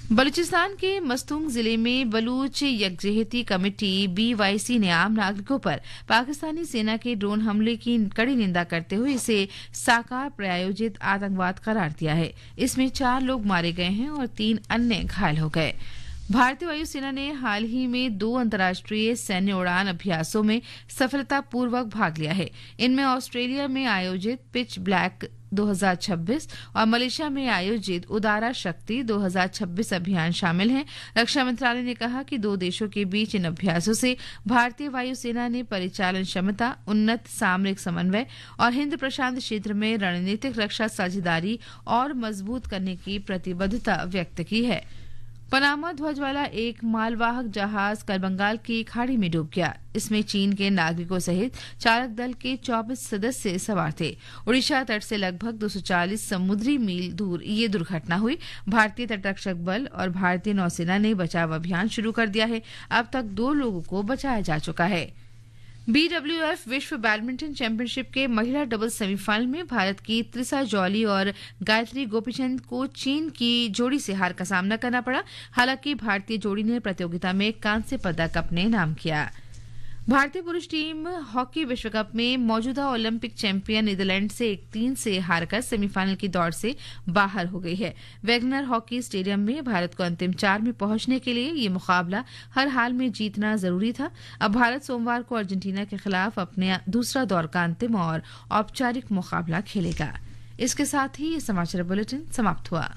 बलूचिस्तान के मस्तूंग जिले में बलूच यकजहती कमेटी BYC ने आम नागरिकों पर पाकिस्तानी सेना के ड्रोन हमले की कड़ी निंदा करते हुए इसे साकार प्रायोजित आतंकवाद करार दिया है। इसमें 4 लोग मारे गए हैं और 3 अन्य घायल हो गए। भारतीय वायुसेना ने हाल ही में 2 अंतर्राष्ट्रीय सैन्य उड़ान अभ्यासों में सफलतापूर्वक भाग लिया है। इनमें ऑस्ट्रेलिया में आयोजित पिच ब्लैक 2026 और मलेशिया में आयोजित उदारा शक्ति 2026 अभियान शामिल हैं। रक्षा मंत्रालय ने कहा कि 2 देशों के बीच इन अभ्यासों से भारतीय वायुसेना ने परिचालन क्षमता, उन्नत सामरिक समन्वय और हिंद प्रशांत क्षेत्र में रणनीतिक रक्षा साझेदारी और मजबूत करने की प्रतिबद्धता व्यक्त की है। पनामा ध्वज वाला एक मालवाहक जहाज कल बंगाल की खाड़ी में डूब गया। इसमें चीन के नागरिकों सहित चालक दल के 24 सदस्य सवार थे। ओडिशा तट से लगभग 240 समुद्री मील दूर ये दुर्घटना हुई। भारतीय तटरक्षक बल और भारतीय नौसेना ने बचाव अभियान शुरू कर दिया है। अब तक 2 लोगों को बचाया जा चुका है। BWF विश्व बैडमिंटन चैंपियनशिप के महिला डबल्स सेमीफाइनल में भारत की त्रिसा जॉली और गायत्री गोपीचंद को चीन की जोड़ी से हार का सामना करना पड़ा। हालांकि भारतीय जोड़ी ने प्रतियोगिता में कांस्य पदक अपने नाम किया। भारतीय पुरुष टीम हॉकी विश्व कप में मौजूदा ओलंपिक चैंपियन नीदरलैंड से 1-3 से हारकर सेमीफाइनल की दौड़ से बाहर हो गई है। वैगनर हॉकी स्टेडियम में भारत को अंतिम 4 में पहुंचने के लिए ये मुकाबला हर हाल में जीतना जरूरी था। अब भारत सोमवार को अर्जेंटीना के खिलाफ अपने दूसरा दौर का अंतिम और औपचारिक मुकाबला खेलेगा। इसके साथ ही ये समाचार बुलेटिन समाप्त हुआ।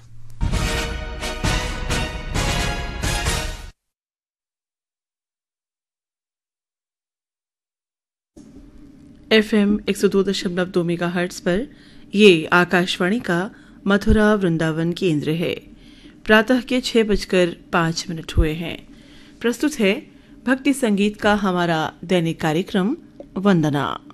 FM 102.2 मेगाहर्ट्ज पर ये आकाशवाणी का मथुरा वृंदावन केंद्र है। प्रातः के 6:05 हुए हैं। प्रस्तुत है भक्ति संगीत का हमारा दैनिक कार्यक्रम वंदना।